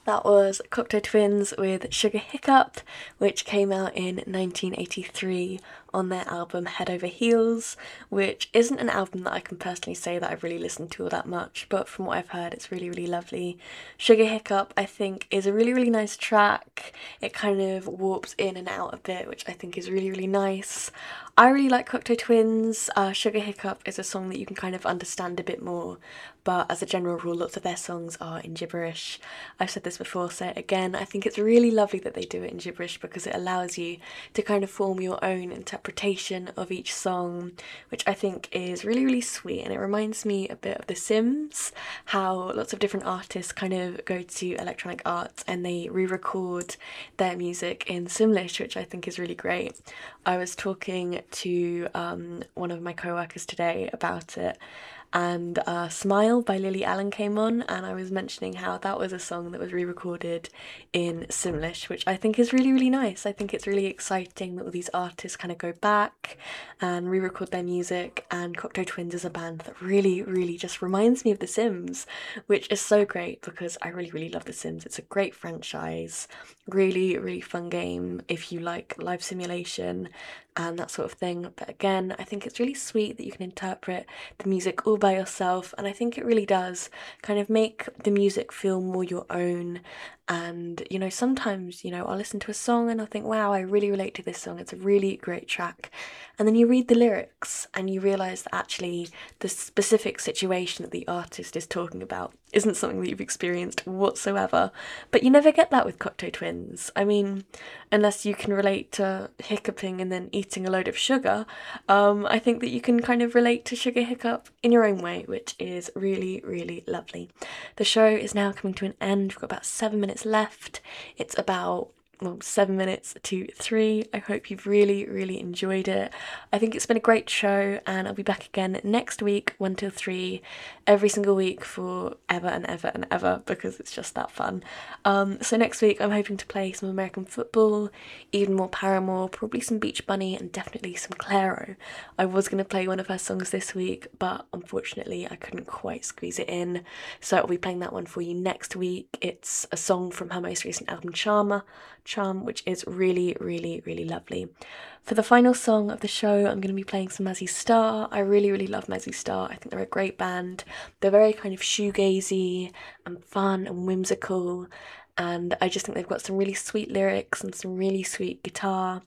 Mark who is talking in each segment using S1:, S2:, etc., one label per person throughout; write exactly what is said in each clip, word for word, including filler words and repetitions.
S1: That was Cocteau Twins with Sugar Hiccup, which came out in nineteen eighty-three on their album Head Over Heels, which isn't an album that I can personally say that I've really listened to all that much, but from what I've heard, it's really, really lovely. Sugar Hiccup, I think, is a really, really nice track. It kind of warps in and out a bit, which I think is really, really nice. I really like Cocteau Twins. Uh, Sugar Hiccup is a song that you can kind of understand a bit more, but as a general rule, lots of their songs are in gibberish. I've said this before, say it again. I think it's really lovely that they do it in gibberish because it allows you to kind of form your own interpretation of each song, which I think is really, really sweet. And it reminds me a bit of The Sims, how lots of different artists kind of go to electronic arts and they re record their music in Simlish, which I think is really great. I was talking to um, one of my co workers today about it, and uh, Smile by Lily Allen came on, and I was mentioning how that was a song that was re-recorded in Simlish, which I think is really, really nice. I think it's really exciting that all these artists kind of go back and re-record their music, and Cocteau Twins is a band that really, really just reminds me of The Sims, which is so great because I really, really love The Sims. It's a great franchise, really, really fun game if you like live simulation and that sort of thing. But again, I think it's really sweet that you can interpret the music all by yourself, and I think it really does kind of make the music feel more your own. And you know, sometimes, you know, I'll listen to a song and I'll think, wow, I really relate to this song, it's a really great track. And then you read the lyrics and you realise that actually the specific situation that the artist is talking about isn't something that you've experienced whatsoever. But you never get that with Cocteau Twins. I mean, unless you can relate to hiccuping and then eating a load of sugar, um, I think that you can kind of relate to Sugar Hiccup in your own way, which is really, really lovely. The show is now coming to an end. We've got about seven minutes left. It's about well, seven minutes to three. I hope you've really, really enjoyed it. I think it's been a great show, and I'll be back again next week, one till three, every single week for ever and ever and ever, because it's just that fun. Um, so next week, I'm hoping to play some American football, even more Paramore, probably some Beach Bunny, and definitely some Clairo. I was going to play one of her songs this week, but unfortunately, I couldn't quite squeeze it in, so I'll be playing that one for you next week. It's a song from her most recent album, Charmer. Charm, which is really, really, really lovely. For the final song of the show, I'm going to be playing some Mazzy Star. I really, really love Mazzy Star. I think they're a great band. They're very kind of shoegazy and fun and whimsical, and I just think they've got some really sweet lyrics and some really sweet guitar.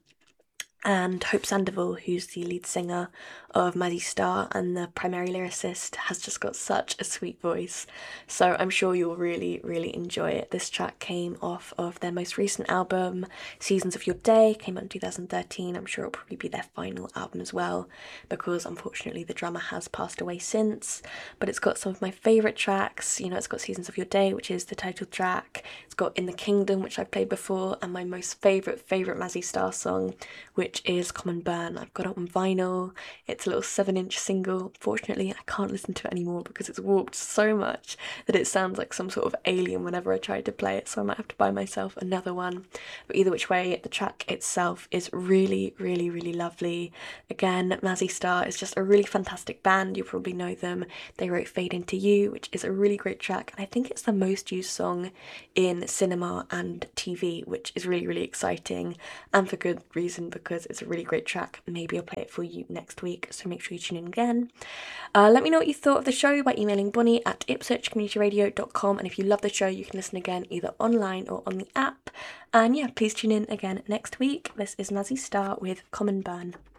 S1: And Hope Sandoval, who's the lead singer of Mazzy Star and the primary lyricist, has just got such a sweet voice. So I'm sure you'll really, really enjoy it. This track came off of their most recent album, Seasons of Your Day, came out in two thousand thirteen. I'm sure it'll probably be their final album as well, because unfortunately the drummer has passed away since. But it's got some of my favourite tracks. You know, it's got Seasons of Your Day, which is the title track. It's got In the Kingdom, which I've played before, and my most favourite, favourite Mazzy Star song, which is Common Burn. I've got it on vinyl. It's a little seven inch single. Fortunately, I can't listen to it anymore because it's warped so much that it sounds like some sort of alien whenever I try to play it, so I might have to buy myself another one. But either which way, the track itself is really, really, really lovely. Again, Mazzy Star is just a really fantastic band. You probably know them. They wrote Fade Into You, which is a really great track, and I think it's the most used song in cinema and T V, which is really, really exciting, and for good reason, because it's a really great track. Maybe I'll play it for you next week, so make sure you tune in again. Uh, let me know what you thought of the show by emailing Bonnie at ipswich community radio dot com, and if you love the show, you can listen again either online or on the app. And yeah, please tune in again next week. This is Mazzy Star with Common Burn.